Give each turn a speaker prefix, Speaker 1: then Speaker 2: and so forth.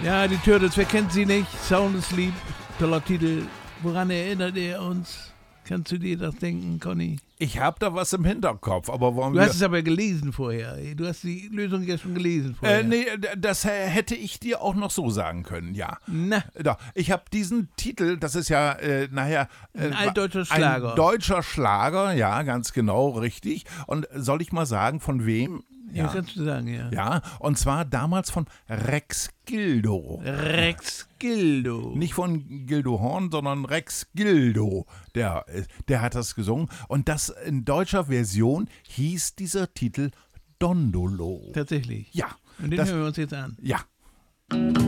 Speaker 1: Ja, die Turtles, wer kennt sie nicht? Sound Asleep, toller Titel. Woran erinnert er uns? Kannst du dir das denken, Conny?
Speaker 2: Ich habe da was im Hinterkopf, aber wollen
Speaker 1: Du
Speaker 2: wir...
Speaker 1: hast es aber gelesen vorher. Du hast die Lösung ja schon gelesen vorher.
Speaker 2: Nee, das hätte ich dir auch noch so sagen können, ja.
Speaker 1: Na,
Speaker 2: Doch, ich habe diesen Titel, das ist ja nachher...
Speaker 1: ein altdeutscher Schlager.
Speaker 2: Ein deutscher Schlager, ja, ganz genau, richtig. Und soll ich mal sagen, von wem?
Speaker 1: Ja, kannst du sagen, ja.
Speaker 2: Ja, und zwar damals von Rex Gildo.
Speaker 1: Rex Gildo.
Speaker 2: Nicht von Gildo Horn, sondern Rex Gildo. Der hat das gesungen. Und das in deutscher Version hieß dieser Titel Dondolo.
Speaker 1: Tatsächlich.
Speaker 2: Ja.
Speaker 1: Und den hören wir uns jetzt an.
Speaker 2: Ja.